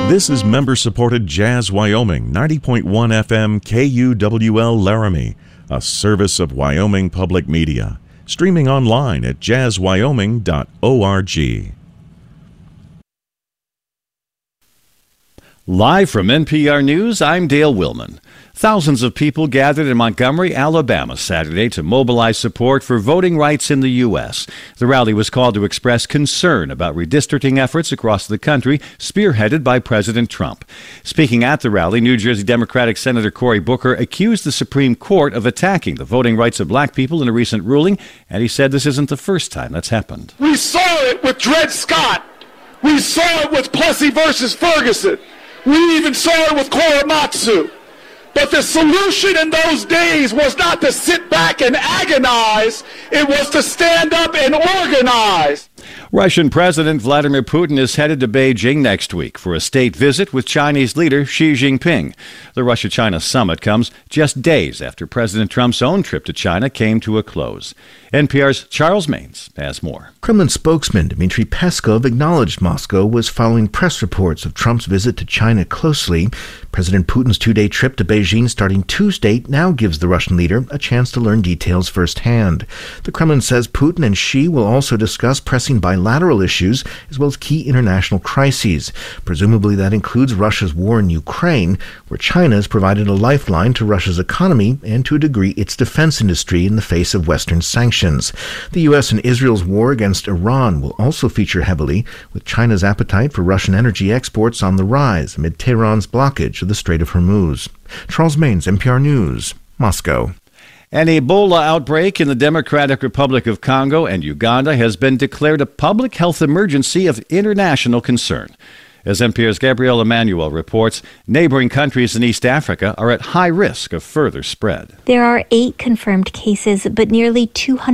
This is member-supported Jazz Wyoming, 90.1 FM KUWL Laramie, a service of Wyoming Public Media. Streaming online at jazzwyoming.org. Live from NPR News, I'm Dale Willman. Thousands of people gathered in Montgomery, Alabama Saturday to mobilize support for voting rights in the U.S. The rally was called to express concern about redistricting efforts across the country, spearheaded by President Trump. Speaking at the rally, New Jersey Democratic Senator Cory Booker accused the Supreme Court of attacking the voting rights of black people in a recent ruling, and he said this isn't the first time that's happened. We saw it with Dred Scott. We saw it with Plessy versus Ferguson. We even saw it with Korematsu. But the solution in those days was not to sit back and agonize. It was to stand up and organize. Russian President Vladimir Putin is headed to Beijing next week for a state visit with Chinese leader Xi Jinping. The Russia-China summit comes just days after President Trump's own trip to China came to a close. NPR's Charles Maines has more. Kremlin spokesman Dmitry Peskov acknowledged Moscow was following press reports of Trump's visit to China closely. President Putin's two-day trip to Beijing starting Tuesday now gives the Russian leader a chance to learn details firsthand. The Kremlin says Putin and Xi will also discuss pressing bilateral issues as well as key international crises. Presumably that includes Russia's war in Ukraine, where China has provided a lifeline to Russia's economy and to a degree its defense industry in the face of Western sanctions. The U.S. and Israel's war against Iran will also feature heavily, with China's appetite for Russian energy exports on the rise amid Tehran's blockage of the Strait of Hormuz. Charles Maines, NPR News, Moscow. An Ebola outbreak in the Democratic Republic of Congo and Uganda has been declared a public health emergency of international concern. As NPR's Gabrielle Emanuel reports, neighboring countries in East Africa are at high risk of further spread. There are 8 confirmed cases, but nearly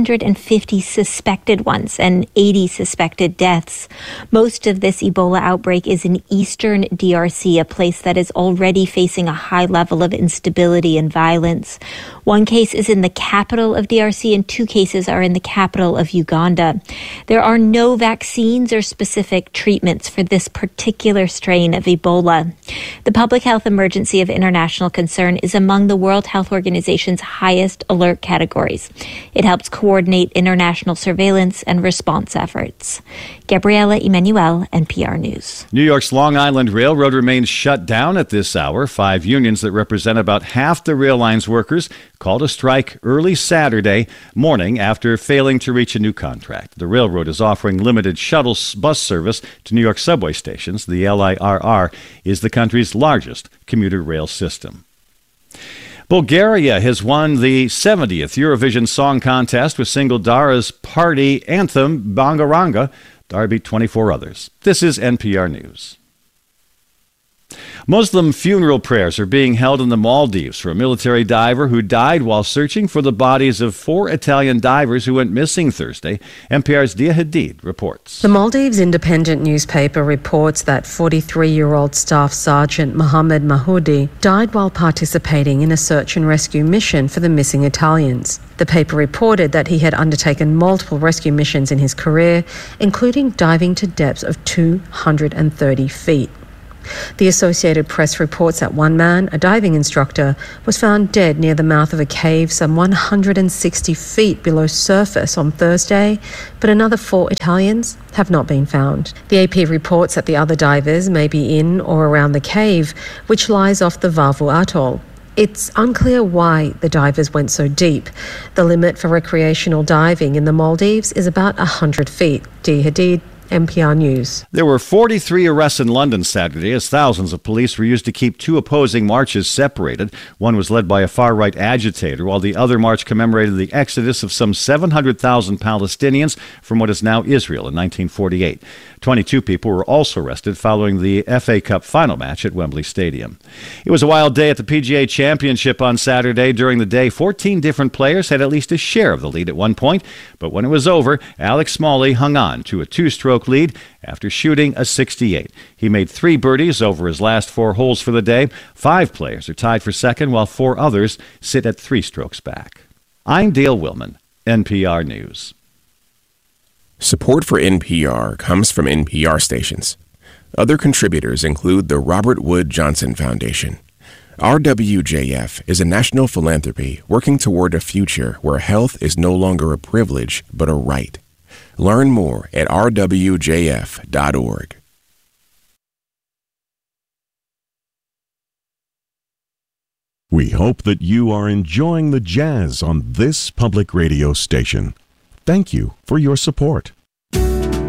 250 suspected ones and 80 suspected deaths. Most of this Ebola outbreak is in eastern DRC, a place that is already facing a high level of instability and violence. 1 case is in the capital of DRC and 2 cases are in the capital of Uganda. There are no vaccines or specific treatments for this particular strain of Ebola. The public health emergency of international concern is among the World Health Organization's highest alert categories. It helps coordinate international surveillance and response efforts. Gabriela Emanuel, NPR News. New York's Long Island Railroad remains shut down at this hour. 5 unions that represent about half the rail line's workers called a strike early Saturday morning after failing to reach a new contract. The railroad is offering limited shuttle bus service to New York subway stations. The LIRR is the country's largest commuter rail system. Bulgaria has won the 70th Eurovision Song Contest with single Dara's party anthem, Bangaranga. Dara beat 24 others. This is NPR News. Muslim funeral prayers are being held in the Maldives for a military diver who died while searching for the bodies of 4 Italian divers who went missing Thursday. NPR's Dia Hadid reports. The Maldives Independent newspaper reports that 43-year-old Staff Sergeant Mohammed Mahoudi died while participating in a search and rescue mission for the missing Italians. The paper reported that he had undertaken multiple rescue missions in his career, including diving to depths of 230 feet. The Associated Press reports that one man, a diving instructor, was found dead near the mouth of a cave some 160 feet below surface on Thursday, but another 4 Italians have not been found. The AP reports that the other divers may be in or around the cave, which lies off the Vavu Atoll. It's unclear why the divers went so deep. The limit for recreational diving in the Maldives is about 100 feet. Dia Hadid, NPR News. There were 43 arrests in London Saturday as thousands of police were used to keep 2 opposing marches separated. One was led by a far-right agitator, while the other march commemorated the exodus of some 700,000 Palestinians from what is now Israel in 1948. 22 people were also arrested following the FA Cup final match at Wembley Stadium. It was a wild day at the PGA Championship on Saturday. During the day, 14 different players had at least a share of the lead at one point, but when it was over, Alex Smalley hung on to a 2-stroke lead after shooting a 68. He made 3 birdies over his last 4 holes for the day. 5 players are tied for second, while 4 others sit at 3 strokes back. I'm Dale Willman, NPR News. Support for NPR comes from NPR stations. Other contributors include the Robert Wood Johnson Foundation. RWJF is a national philanthropy working toward a future where health is no longer a privilege but a right. Learn more at rwjf.org. We hope that you are enjoying the jazz on this public radio station. Thank you for your support.